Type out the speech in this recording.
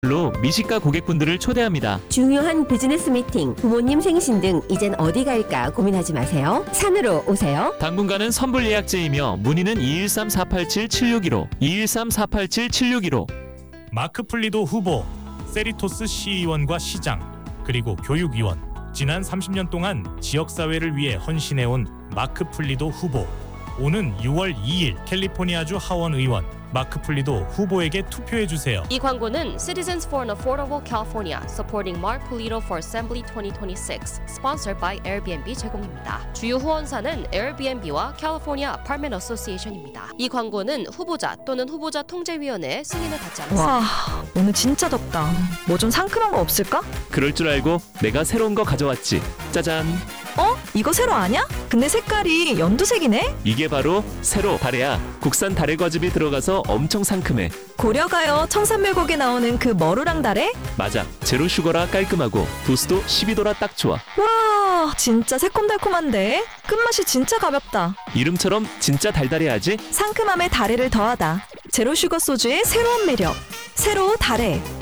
로 미식가 고객분들을 초대합니다. 중요한 비즈니스 미팅, 부모님 생신 등 이젠 어디 갈까 고민하지 마세요. 산으로 오세요. 당분간은 선불 예약제이며 문의는 213-487-7615 213-487-7615. 마크 플리도 후보, 세리토스 시의원과 시장, 그리고 교육위원, 지난 30년 동안 지역사회를 위해 헌신해온 마크 플리도 후보. 오는 6월 2일 캘리포니아주 하원 의원 마크 플리도 후보에게 투표해주세요. 이 광고는 Citizens for an Affordable California supporting Mark Polito for Assembly 2026 sponsored by Airbnb 제공입니다. 주요 후원사는 Airbnb와 California Apartment Association입니다. 이 광고는 후보자 또는 후보자 통제위원회의 승인을 받지 않았습니다. 와, 오늘 진짜 덥다. 뭐 좀 상큼한 거 없을까? 그럴 줄 알고 내가 새로운 거 가져왔지. 짜잔. 어? 이거 새로 아냐? 근데 색깔이 연두색이네? 이게 바로 새로 다래야. 국산 다래 과즙이 들어가서 엄청 상큼해. 고려가요 청산멸곡에 나오는 그 머루랑 다래? 맞아. 제로 슈거라 깔끔하고 도수도 12도라 딱 좋아. 와, 진짜 새콤달콤한데? 끝맛이 진짜 가볍다. 이름처럼 진짜 달달해야지. 상큼함에 다래를 더하다. 제로 슈거 소주의 새로운 매력. 새로 다래.